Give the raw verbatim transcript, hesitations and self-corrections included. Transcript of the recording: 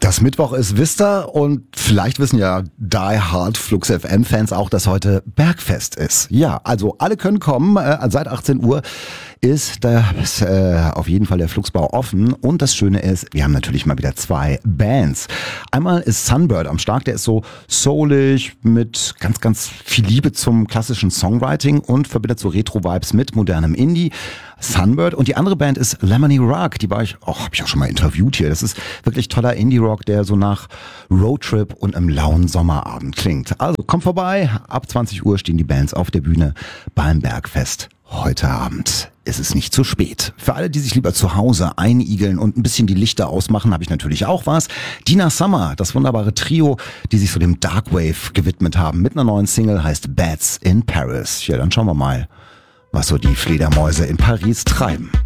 Das Mittwoch ist Vista und vielleicht wissen ja Die Hard Flux F M-Fans auch, dass heute Bergfest ist. Ja, also alle können kommen. Äh, seit achtzehn Uhr ist das, äh, auf jeden Fall der Fluxbau offen. Und das Schöne ist, wir haben natürlich mal wieder zwei Bands. Einmal ist Sunbird am Start, der ist so soulig mit ganz, ganz viel Liebe zum klassischen Songwriting und verbindet so Retro-Vibes mit modernem Indie. Sunbird. Und die andere Band ist Lemony Rock. Die war ich, oh, habe ich auch schon mal interviewt hier. Das ist wirklich toller Indie-Rock, der so nach Roadtrip und einem lauen Sommerabend klingt. Also kommt vorbei. Ab zwanzig Uhr stehen die Bands auf der Bühne beim Bergfest. Heute Abend ist es nicht zu spät. Für alle, die sich lieber zu Hause einigeln und ein bisschen die Lichter ausmachen, habe ich natürlich auch was. Dina Summer, das wunderbare Trio, die sich so dem Darkwave gewidmet haben, mit einer neuen Single, heißt Bats in Paris. Ja, dann schauen wir mal, was so die Fledermäuse in Paris treiben.